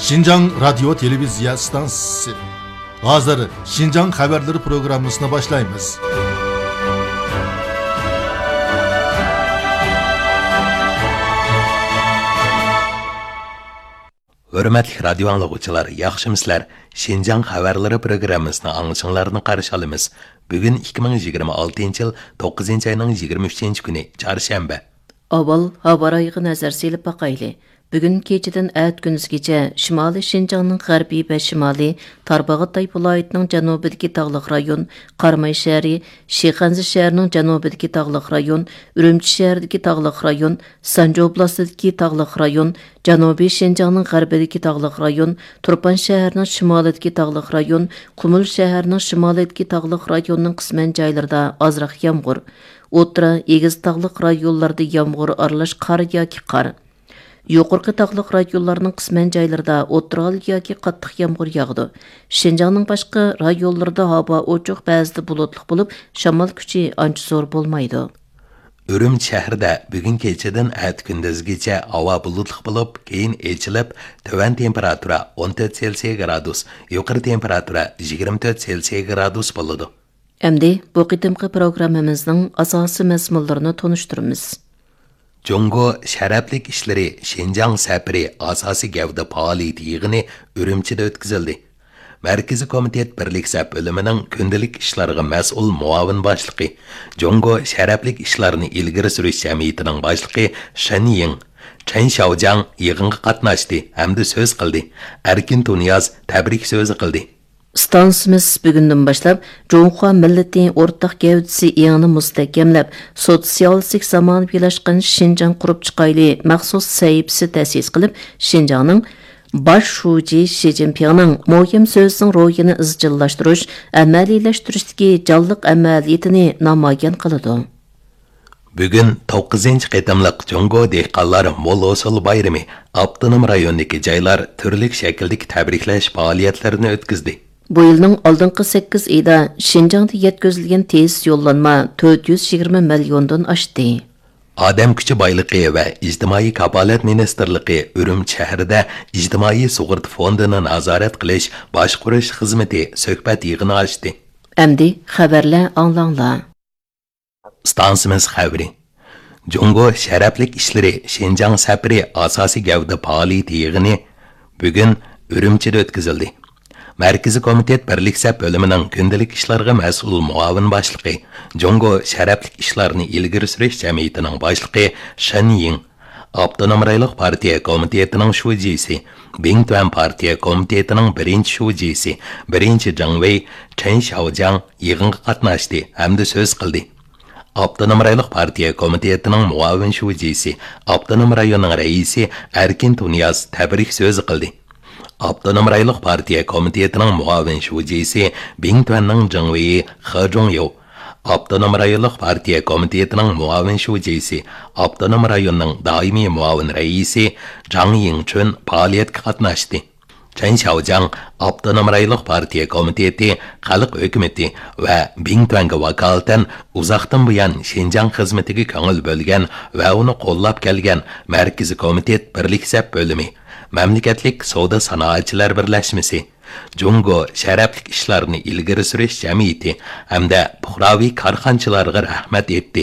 Şinjan Radyo Televizya Stansiyası. Hazır Şinjan Haberleri programmasını başlayımız. Hürmetli radyo anlıqçılar, yaxşımıslar. Şinjan Haberleri programmasını anlaşınlarını qarşı alımız. Bugün 2026 yıl 9. ayının 23. günü, çarşamba. Avval haber ayığı nazar selip bakaylı. Bugün keçeden ət günüzgece Şimali Şinjanның G'arbiy və Şimali Tarbağatay viloyatining janubidagi tog'liq rayon, Qarmay shahri, Shixanzi shahrining janubidagi tog'liq rayon, Urumchi shahridagi tog'liq rayon, Sanju oblastidagi tog'liq rayon, Janubiy Şinjanның g'arbidagi tog'liq rayon, Turpan shahrining shimolidagi tog'liq rayon, Qumul shahrining shimolidagi tog'liq rayonning qisman joylarida ozroq yomg'ir, o'rta egiz tog'liq rayonlarda yomg'ir aralash qor yoki qor. Yuqorqi tog'liq rayonlarning qisman joylarida o'rtal yoki qattiq yomg'ir yog'di. Şinjanning boshqa rayonlarida havo ochiq, ba'zida bulutli bo'lib, shamol kuchi ancha zo'r bo'lmaydi. Urumchi shahrida bugun kechadan at kunduzgacha havo bulutli bo'lib, keyin echilib, tuvan temperatura 14 Selsiy gradus, yuqori temperatura 24 Selsiy gradus bo'ladi. Endi bu qitimqi programmamizning asosiy mazmunlarini tanishtiramiz. Jungo sharaflik ishlari Şinjan safari asosiy gavda faoliyati yig'ini Urumchida o'tkazildi. Markaziy komitet birlik saf bo'limining kundalik ishlarga mas'ul muavin boshlig'i, Jungo sharaflik ishlarini ilgari surish jamiyatining boshlig'i Shen Ying, Chen Xiaojang yig'inga qatnashdi hamda so'z qildi. Erkin Tuniyaz tabrik so'zi qildi. Stansimiz bugundan boshlab Jonghua millatining o'rtaq gavdasi yangi mustahkamlab, sotsialistik zamonaviylashgan Şinjan qurib chiqayli maxsus sahifasi ta'sis qilib, Şinjanning bosh shuji Xi Jinpingning muhim so'zining ro'yini izchillashtirish, amaliylashtirish jonliq amaliyatini namoyon qiladi. Bugun 9-cı qitimliq Jungo dehqonlar mo'l hosil bayrami avtonom rayondagi joylar turli shakldagi tabriklash faoliyatlarini o'tkazdi. Bu yılning oldingi 8 oyida Şinjanda yetkazilgan tez yo'llanma 420 milliondan oshdi. Odam kuchi boyligi va ijtimoiy kafolat ministrligi Urumchi shahrida ijtimoiy sug'urta fondini nazorat qilish boshqarish xizmati suhbat yig'ini ochdi. Endi xabarlar anglanglar. Stansimiz xabari. Jungo sharaflik ishlari Şinjan safari asosiy gavda faoliyati yig'ini bugun Urumchida o'tkazildi. Markaziy komitet birlik saf bo'limining kundalik ishlarga mas'ul muavin boshlig'i, Jungo sharaflik ishlarni ilgari surish jamiyatining boshlig'i Shen Ying, Avtonom rayonlik partiya komitetining shujisi, Bingtuan partiya komitetining birinchi shujisi, birinchi Zhang Wei, Chen Xiaojang yig'inga qatnashdi hamda so'z qildi. Avtonom rayonlik partiya komitetining muavin shujisi, Avtonom rayonning raisi Erkin Tuniyaz tabrik so'zi qildi. Avtonom rayonlik partiya komitetining muavin shujisi Bingtuanning Zhang Wei He Zhongyu, Avtonom rayonlik partiya komitetining muavin shujisi, Avtonom rayonning doimiy muavin raisi Zhang Yingchun faoliyatga qatnashdi. Chen Xiaojang Avtonom rayonlik partiya komiteti, xalq hukumati va Bingtuanga vakolatan uzoqdan buyon Şinjan xizmatiga ko'ngil bo'lgan va uni qo'llab kelgan Markaziy komitet birlik saf bo'limi, Mamlakatlik savdo sanoatchilar birlashmasi, Jungo sharaflik ishlarini ilgari surish jamiyati hamda puhraviy korxonchilarga rahmat etdi.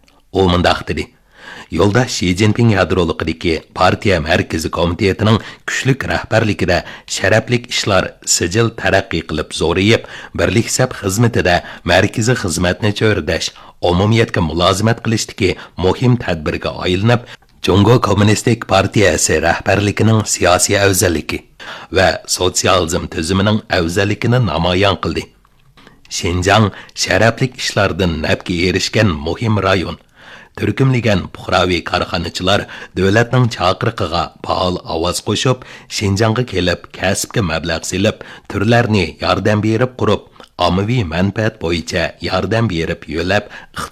U mundaq dedi: Yo'lda Xi Jinping yadroligidagi partiya markaziy komitetining kuchli rahbarligida sharaflik ishlar sijil taraqqiy qilib zo'rayib, birlik saf xizmatida markaziy xizmatni cho'rdash, umumiyatga mulozimat qilishdagi muhim tadbirga aylanib, Jungo Kommunistik partiyasi rahbarligining siyosiy afzalligi va sotsializm tuzumining afzalligini namoyon qildi. Şinjan sharaflik ishlardan nafga erishgan muhim rayon. Turkumlagan puhraviy korxonachilar davlatning chaqiriqiga faol ovoz qo'shib, Şinjanga kelib, kasbga mablag' silib, turlarni yordam berib qurib, ommaviy manfaat bo'yicha yordam berib yo'lab